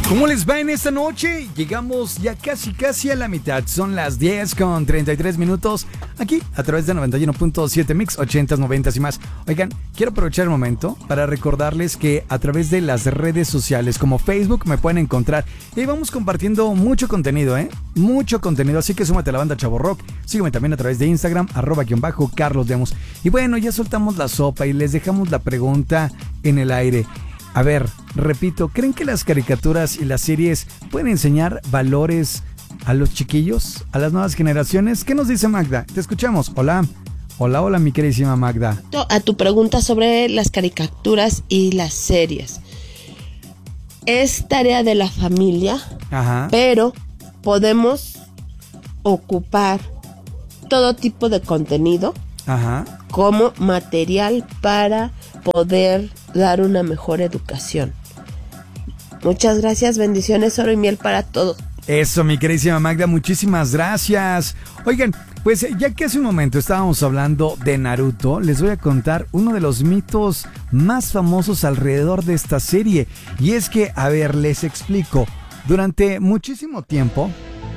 ¿Cómo les va en esta noche? Llegamos ya casi a la mitad. Son las 10:33 aquí a través de 91.7 Mix 80s, 90s y más. Oigan, quiero aprovechar el momento para recordarles que a través de las redes sociales como Facebook me pueden encontrar. Y ahí vamos compartiendo mucho contenido, mucho contenido. Así que súmate a la banda Chavo Rock. Sígueme también a través de Instagram, @Carlos Demos. Y bueno, ya soltamos la sopa y les dejamos la pregunta en el aire. A ver, repito, ¿creen que las caricaturas y las series pueden enseñar valores a los chiquillos, a las nuevas generaciones? ¿Qué nos dice Magda? Te escuchamos. Hola, mi queridísima Magda. A tu pregunta sobre las caricaturas y las series. Es tarea de la familia, pero podemos ocupar todo tipo de contenido como material para poder dar una mejor educación. Muchas gracias, bendiciones, oro y miel para todos. Eso, mi queridísima Magda, muchísimas gracias. Oigan, pues ya que hace un momento estábamos hablando de Naruto, les voy a contar uno de los mitos más famosos alrededor de esta serie. Y es que, a ver, les explico. Durante muchísimo tiempo,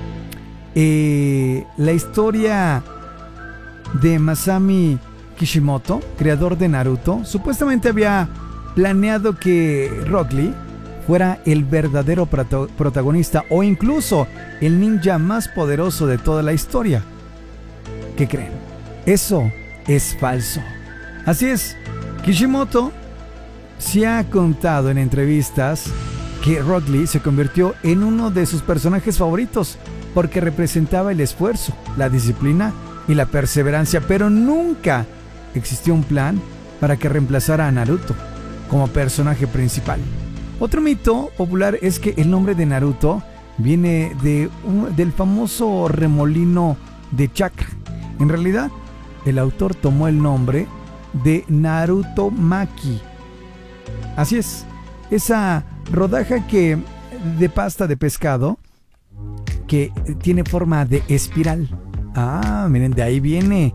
la historia de Masami Kishimoto, creador de Naruto, supuestamente había planeado que Rock Lee fuera el verdadero protagonista o incluso el ninja más poderoso de toda la historia. ¿Qué creen? Eso es falso. Así es, Kishimoto se ha contado en entrevistas que Rock Lee se convirtió en uno de sus personajes favoritos porque representaba el esfuerzo, la disciplina y la perseverancia, pero nunca existió un plan para que reemplazara a Naruto como personaje principal. Otro mito popular es que el nombre de Naruto viene del famoso remolino de chakra. En realidad, el autor tomó el nombre de Naruto Maki. Así es, esa rodaja de pasta de pescado que tiene forma de espiral. Miren, de ahí viene.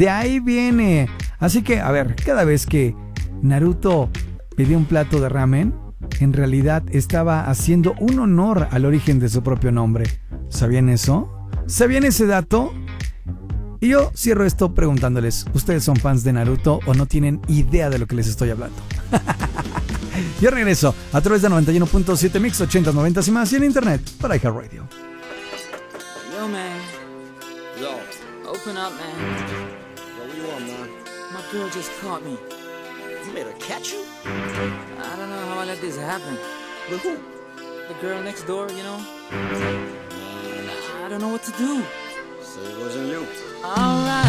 Así que, a ver, cada vez que Naruto pedía un plato de ramen, en realidad estaba haciendo un honor al origen de su propio nombre. ¿Sabían eso? ¿Sabían ese dato? Y yo cierro esto preguntándoles, ¿ustedes son fans de Naruto o no tienen idea de lo que les estoy hablando? Yo regreso a través de 91.7 Mix 80s, 90s y más y en internet para iHeartRadio. Yo, man. Yo. Open up, man. Yo, what you want, man? My girl just caught me. You made her catch you? I don't know how I let this happen. With who? The girl next door, you know? I don't know what to do. So it wasn't you. Alright.